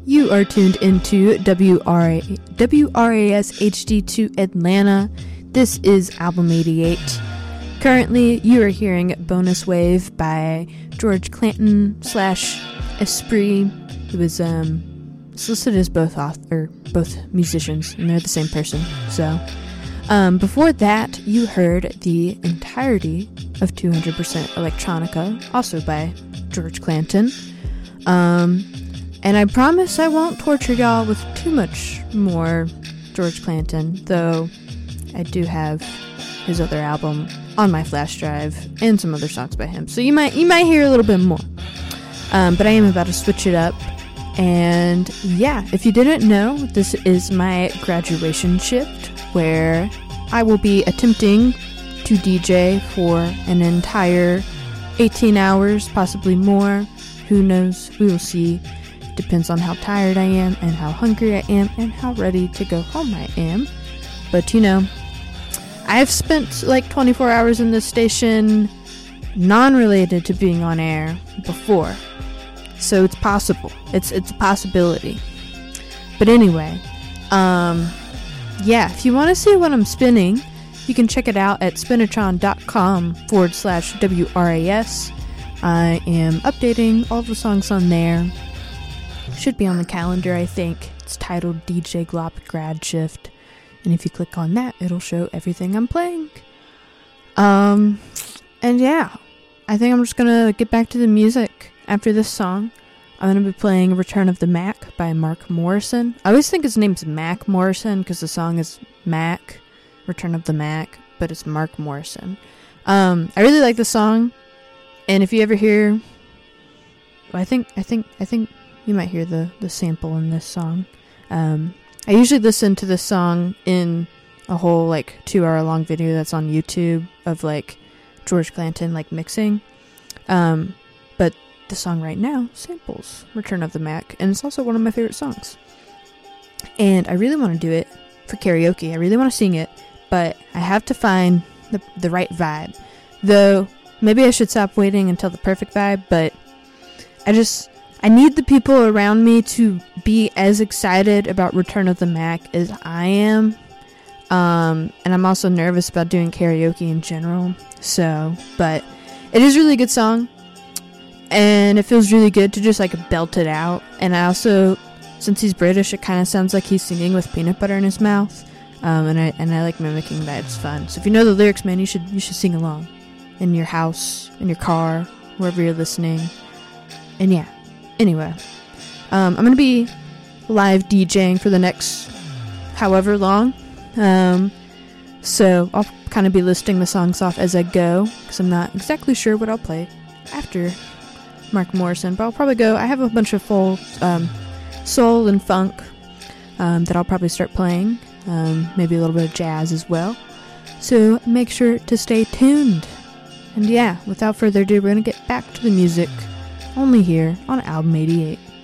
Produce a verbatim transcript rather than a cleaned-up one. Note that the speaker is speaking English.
You are tuned into W R A, W R A S H D two Atlanta. This is Album eighty-eight. Currently, you are hearing Bonus Wave by George Clanton slash Esprit. It was um, listed as both author, both musicians, and they're the same person. So, um, before that, you heard the entirety of two hundred percent Electronica, also by George Clanton. Um, and I promise I won't torture y'all with too much more George Clanton, though I do have his other album on my flash drive and some other songs by him, so you might you might hear a little bit more. Um, but I am about to switch it up, and yeah, if you didn't know, this is my graduation shift where I will be attempting to D J for an entire eighteen hours, possibly more. Who knows? We will see. Depends on how tired I am and how hungry I am and how ready to go home I am. But you know, I've spent like twenty-four hours in this station non-related to being on air before. So it's possible. It's it's a possibility. But anyway, um, yeah, if you want to see what I'm spinning, you can check it out at spinatron.com forward slash WRAS. I am updating all the songs on there. Should be on the calendar, I think. It's titled D J Glop Grad Shift. And if you click on that, it'll show everything I'm playing. Um, and yeah, I think I'm just gonna get back to the music after this song. I'm gonna be playing Return of the Mac by Mark Morrison. I always think his name's Mac Morrison because the song is Mac, Return of the Mac, but it's Mark Morrison. Um, I really like the song, and if you ever hear, I think, I think, I think you might hear the, the sample in this song. Um, I usually listen to this song in a whole, like, two-hour-long video that's on YouTube of, like, George Clanton, like, mixing. Um, but the song right now samples Return of the Mac, and it's also one of my favorite songs. And I really want to do it for karaoke. I really want to sing it, but I have to find the the right vibe. Though, maybe I should stop waiting until the perfect vibe, but I just... I need the people around me to be as excited about Return of the Mac as I am. Um, and I'm also nervous about doing karaoke in general. So, but it is a really good song. And it feels really good to just like belt it out. And I also, since he's British, it kind of sounds like he's singing with peanut butter in his mouth. Um, and I and I like mimicking that. It's fun. So if you know the lyrics, man, you should you should sing along. In your house, in your car, wherever you're listening. And yeah. Anyway, um, I'm going to be live DJing for the next however long, um, so I'll kind of be listing the songs off as I go, because I'm not exactly sure what I'll play after Mark Morrison, but I'll probably go, I have a bunch of full um, soul and funk um, that I'll probably start playing, um, maybe a little bit of jazz as well, so make sure to stay tuned. And yeah, without further ado, we're going to get back to the music. Only here on Album eighty-eight.